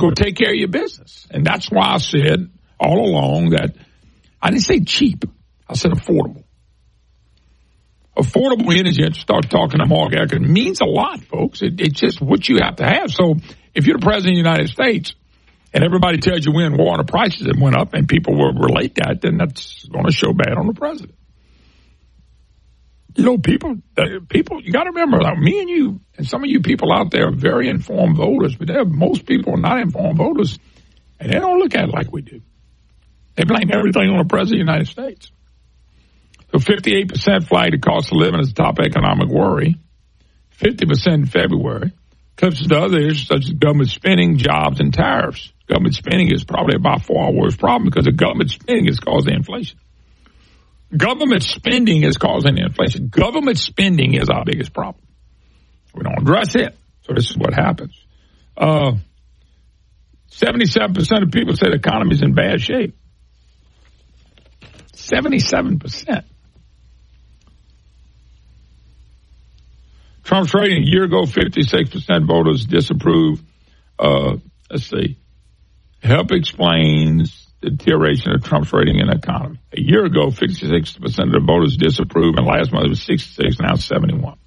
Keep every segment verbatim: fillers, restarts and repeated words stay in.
go take care of your business. And that's why I said all along that I didn't say cheap. I said affordable. Affordable energy, and start talking to Mark Eckert, means a lot, folks. It, it's just what you have to have. So if you're the president of the United States and everybody tells you when water prices have went up and people will relate that, then that's going to show bad on the president. You know, people, people, you got to remember, like me and you and some of you people out there are very informed voters, but there are most people are not informed voters, and they don't look at it like we do. They blame everything on the president of the United States. So fifty-eight percent flag the cost of living is the top economic worry. fifty percent in February. Clips to other issues such as government spending, jobs, and tariffs. Government spending is probably by far our worst problem because the government spending is causing inflation. Government spending is causing inflation. Government spending is our biggest problem. We don't address it. So this is what happens. Uh, seventy-seven percent of people say the economy is in bad shape. seventy-seven percent. Trump's rating a year ago, fifty-six percent voters disapprove. Uh, let's see. Help explains the deterioration of Trump's rating in the economy. A year ago, fifty-six percent of the voters disapprove, and last month it was sixty-six, now it's seventy-one.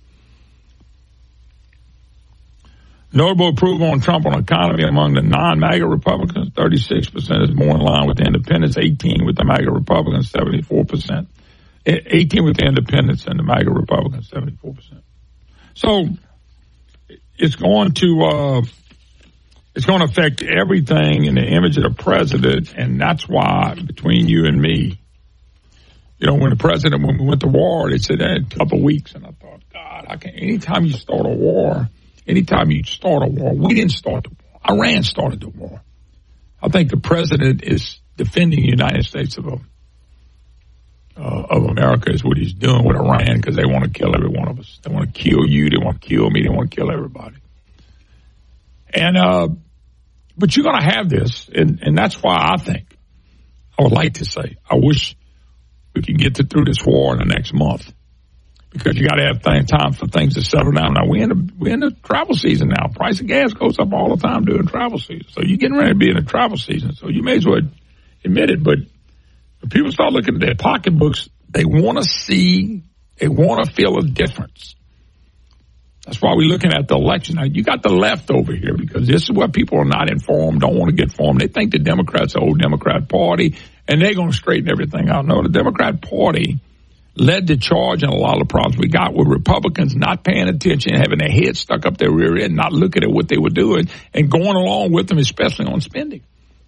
Notable approval on Trump on economy among the non-MAGA Republicans, thirty-six percent is more in line with the independents, eighteen with the MAGA Republicans, seventy-four percent. eighteen with the independents and the MAGA Republicans, seventy-four percent. So it's going to uh, it's going to affect everything in the image of the president, and that's why between you and me, you know, when the president, when we went to war, they said that in a couple of weeks, and I thought, God, I can't. Anytime you start a war, anytime you start a war, we didn't start the war. Iran started the war. I think the president is defending the United States of uh, of America is what he's doing with Iran because they want to kill every one of us. They want to kill you. They want to kill me. They want to kill everybody. And uh, but you're going to have this, and, and that's why I think I would like to say I wish we could get to, through this war in the next month. Because you got to have th- time for things to settle down. Now, we're in, the, we're in the travel season now. Price of gas goes up all the time during travel season. So you're getting ready to be in the travel season. So you may as well admit it. But when people start looking at their pocketbooks, they want to see, they want to feel a difference. That's why we're looking at the election. Now, you got the left over here because this is where people are not informed, don't want to get informed. They think the Democrats are the old Democrat Party, and they're going to straighten everything out. No, the Democrat Party led the charge in a lot of the problems we got with Republicans not paying attention, having their heads stuck up their rear end, not looking at what they were doing, and going along with them, especially on spending.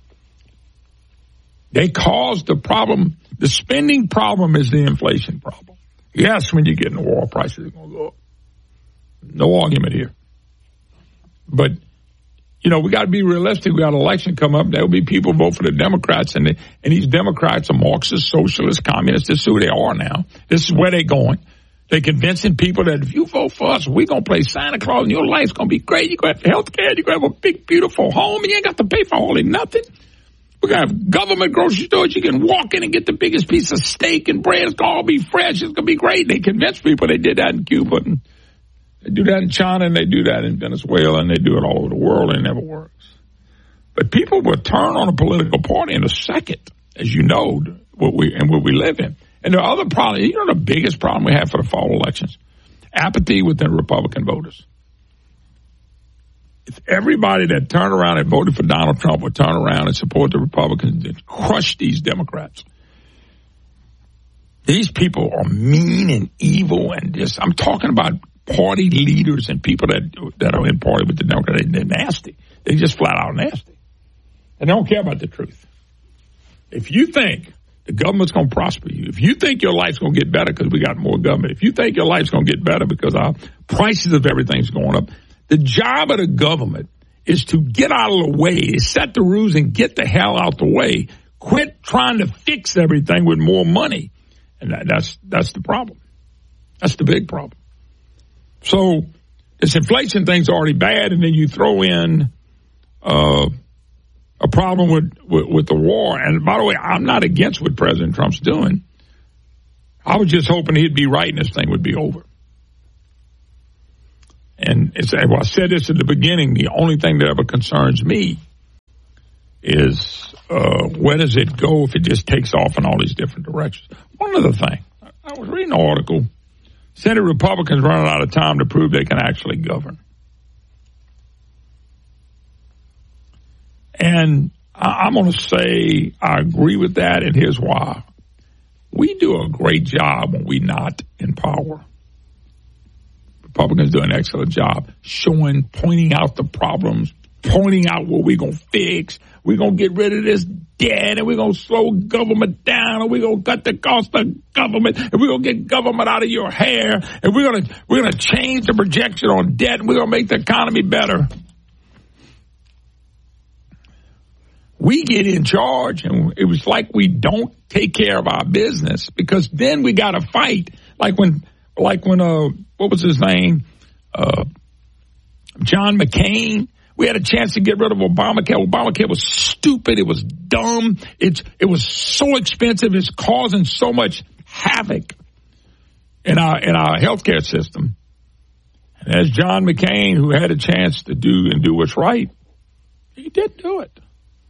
They caused the problem. The spending problem is the inflation problem. Yes, when you get in the war, prices are going to go up. No argument here. But, you know, we got to be realistic. We got an election come up. There will be people vote for the Democrats, and, they, and these Democrats are Marxist, socialist, communists. This is who they are now. This is where they're going. They're convincing people that if you vote for us, we're going to play Santa Claus, and your life's going to be great. You're going to have health care. You're going to have a big, beautiful home, and you ain't got to pay for all of nothing. We're going to have government grocery stores. You can walk in and get the biggest piece of steak and bread. It's going to all be fresh. It's going to be great. They convinced people. They did that in Cuba, and they do that in China, and they do that in Venezuela, and they do it all over the world, and it never works. But people will turn on a political party in a second, as you know, what we and what we live in. And there are other problems. You know the biggest problem we have for the fall elections? Apathy within Republican voters. If everybody that turned around and voted for Donald Trump would turn around and support the Republicans and crush these Democrats, these people are mean and evil and just, I'm talking about party leaders and people that that are in party with the Democrats. They're nasty. They're just flat out nasty. And they don't care about the truth. If you think the government's going to prosper you, if you think your life's going to get better because we got more government, if you think your life's going to get better because our prices of everything's going up, the job of the government is to get out of the way, set the rules and get the hell out the way. Quit trying to fix everything with more money. And that, that's that's the problem. That's the big problem. So this inflation thing's already bad, and then you throw in uh, a problem with, with, with the war. And by the way, I'm not against what President Trump's doing. I was just hoping he'd be right and this thing would be over. And it's, well, I said this at the beginning, the only thing that ever concerns me is uh, where does it go if it just takes off in all these different directions? One other thing, I was reading an article, Senate Republicans running out of time to prove they can actually govern. And I'm going to say I agree with that, and here's why. We do a great job when we're not in power. Republicans do an excellent job showing, pointing out the problems, pointing out what we're going to fix. We're going to get rid of this debt, and we're going to slow government down, and we're going to cut the cost of government, and we're going to get government out of your hair, and we're going to we're going to change the projection on debt, and we're going to make the economy better. We get in charge, and it was like we don't take care of our business, because then we got to fight. Like when, like when, uh, what was his name? Uh, John McCain. We had a chance to get rid of Obamacare. Obamacare was stupid. It was dumb. It's, it was so expensive. It's causing so much havoc in our, in our healthcare system. And as John McCain, who had a chance to do and do what's right, he didn't do it.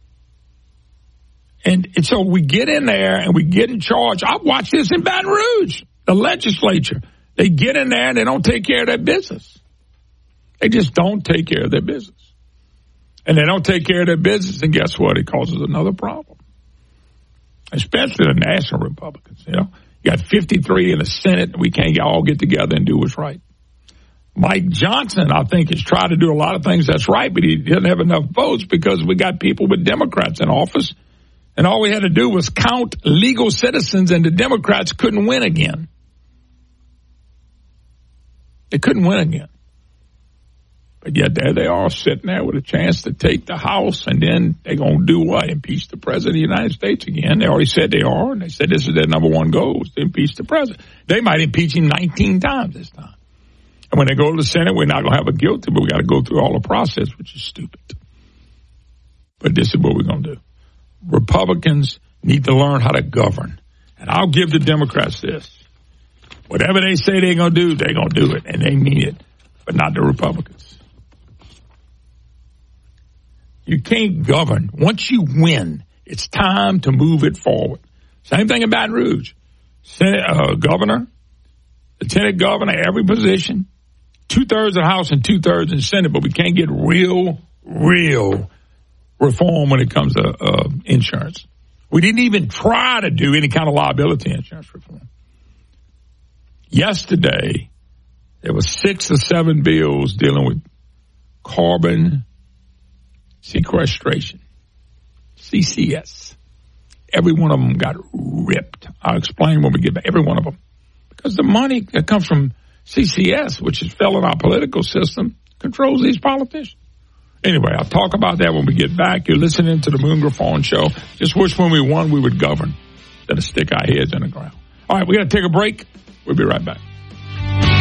And, and so we get in there and we get in charge. I've watched this in Baton Rouge, the legislature. They get in there and they don't take care of their business. They just don't take care of their business. And they don't take care of their business, and guess what? It causes another problem. Especially the national Republicans, you know. You got fifty-three in the Senate, and we can't all get together and do what's right. Mike Johnson, I think, has tried to do a lot of things that's right, but he doesn't have enough votes because we got people with Democrats in office. And all we had to do was count legal citizens, and the Democrats couldn't win again. They couldn't win again. But yet there they are sitting there with a chance to take the House, and then they're going to do what? Impeach the President of the United States again. They already said they are, and they said this is their number one goal, is to impeach the President. They might impeach him nineteen times this time. And when they go to the Senate, we're not going to have a guilty, but we got to go through all the process, which is stupid. But this is what we're going to do. Republicans need to learn how to govern. And I'll give the Democrats this. Whatever they say they're going to do, they're going to do it. And they mean it. But not the Republicans. You can't govern. Once you win, it's time to move it forward. Same thing in Baton Rouge. Senate, uh, governor, lieutenant governor, every position. Two-thirds in the House and two-thirds in the Senate. But we can't get real, real reform when it comes to uh, insurance. We didn't even try to do any kind of liability insurance reform. Yesterday, there were six or seven bills dealing with carbon sequestration, C C S. Every one of them got ripped. I'll explain when we get back. Every one of them. Because the money that comes from C C S, which is fell in our political system, controls these politicians. Anyway, I'll talk about that when we get back. You're listening to the Moon Griffon Show. Just wish when we won, we would govern, instead of stick our heads in the ground. All right, we got to take a break. We'll be right back.